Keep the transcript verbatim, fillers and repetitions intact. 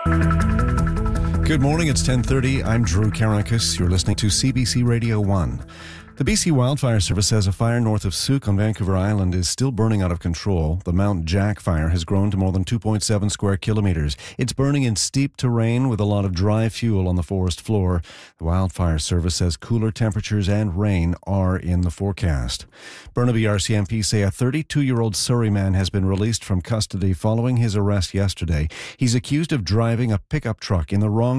Good morning, it's ten thirty. I'm Drew Karakis. You're listening to C B C Radio one. The B C Wildfire Service says a fire north of Souk on Vancouver Island is still burning out of control. The Mount Jack fire has grown to more than two point seven square kilometres. It's burning in steep terrain with a lot of dry fuel on the forest floor. The Wildfire Service says cooler temperatures and rain are in the forecast. Burnaby R C M P say a thirty-two-year-old Surrey man has been released from custody following his arrest yesterday. He's accused of driving a pickup truck in the wrong